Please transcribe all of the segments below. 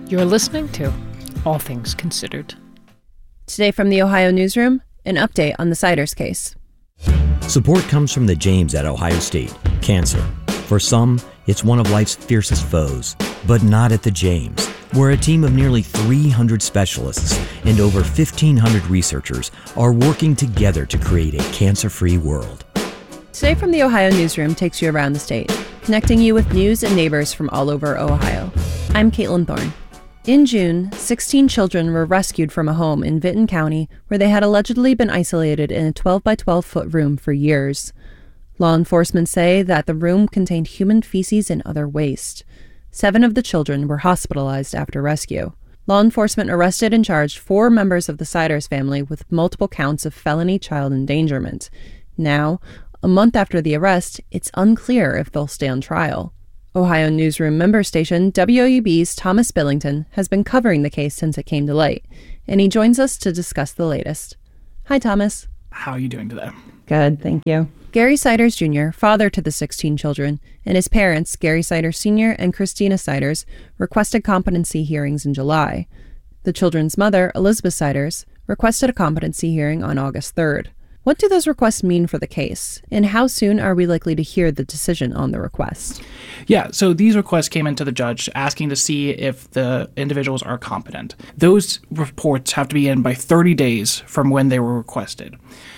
You're listening to All Things Considered. Today from the Ohio Newsroom, an update on the Siders case. Support comes from the James at Ohio State. Cancer. For some, it's one of life's fiercest foes, but not at the James, where a team of nearly 300 specialists and over 1,500 researchers are working together to create a cancer-free world. Today from the Ohio Newsroom takes you around the state, connecting you with news and neighbors from all over Ohio. I'm Caitlin Thorne. In June, 16 children were rescued from a home in Vinton County where they had allegedly been isolated in a 12 by 12 foot room for years. Law enforcement say that the room contained human feces and other waste. 7 of the children were hospitalized after rescue. Law enforcement arrested and charged 4 members of the Siders family with multiple counts of felony child endangerment. Now, a month after the arrest, it's unclear if they'll stay on trial. Ohio Newsroom member station WOUB's Thomas Billington has been covering the case since it came to light, and he joins us to discuss the latest. Hi, Thomas. How are you doing today? Good, thank you. Gary Siders Jr., father to the 16 children, and his parents, Gary Siders Sr. and Christina Siders, requested competency hearings in July. The children's mother, Elizabeth Siders, requested a competency hearing on August 3rd. What do those requests mean for the case, and how soon are we likely to hear the decision on the request? Yeah, so these requests came into the judge asking to see if the individuals are competent. Those reports have to be in by 30 days from when they were requested.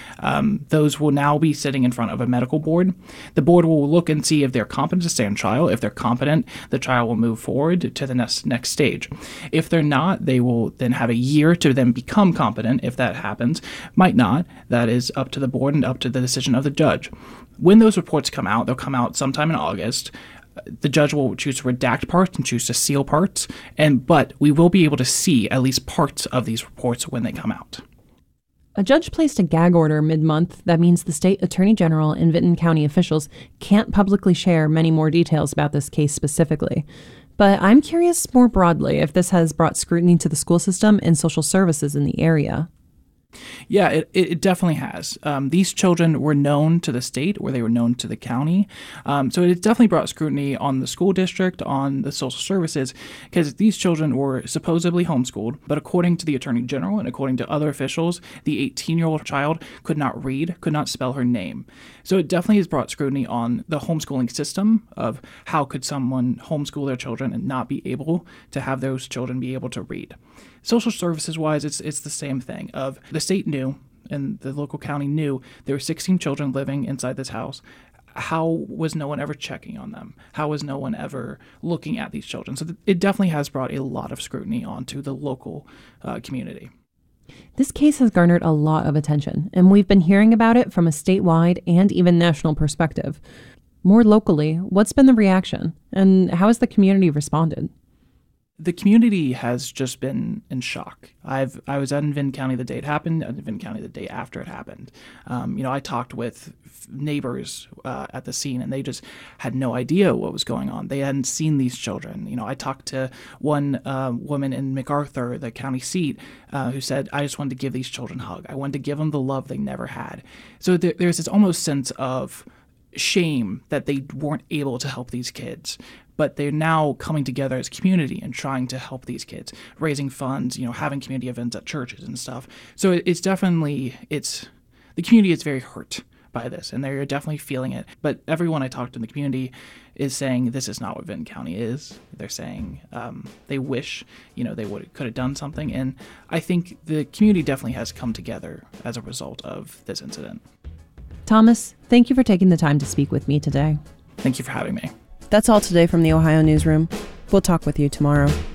Those will now be sitting in front of a medical board. The board will look and see if they're competent to stay on trial. If they're competent, the trial will move forward to the next stage. If they're not, they will then have a year to then become competent. If that happens, might not. That is up to the board and up to the decision of the judge. When those reports come out, they'll come out sometime in August. The judge will choose to redact parts and choose to seal parts, but we will be able to see at least parts of these reports when they come out. A judge placed a gag order mid-month that means the state attorney general and Vinton County officials can't publicly share many more details about this case specifically. But I'm curious more broadly if this has brought scrutiny to the school system and social services in the area. Yeah, it definitely has. These children were known to the state or they were known to the county. So it definitely brought scrutiny on the school district, on the social services, because these children were supposedly homeschooled. But according to the attorney general and according to other officials, the 18-year-old child could not read, could not spell her name. So it definitely has brought scrutiny on the homeschooling system of how could someone homeschool their children and not be able to have those children be able to read. Social services-wise, it's the same thing. Of the state knew and the local county knew there were 16 children living inside this house. How was no one ever checking on them? How was no one ever looking at these children? So it definitely has brought a lot of scrutiny onto the local community. This case has garnered a lot of attention, and we've been hearing about it from a statewide and even national perspective. More locally, what's been the reaction, and how has the community responded? The community has just been in shock. I was in Vinton County the day it happened, and Vinton County the day after it happened. I talked with neighbors at the scene, and they just had no idea what was going on. They hadn't seen these children. I talked to one woman in MacArthur, the county seat, who said, I just wanted to give these children a hug. I wanted to give them the love they never had. So there's this almost sense of shame that they weren't able to help these kids. But they're now coming together as a community and trying to help these kids, raising funds, having community events at churches and stuff. So it's definitely, the community is very hurt by this, and they're definitely feeling it. But everyone I talked to in the community is saying this is not what Vinton County is. They're saying they wish, they could have done something. And I think the community definitely has come together as a result of this incident. Thomas, thank you for taking the time to speak with me today. Thank you for having me. That's all today from the Ohio Newsroom. We'll talk with you tomorrow.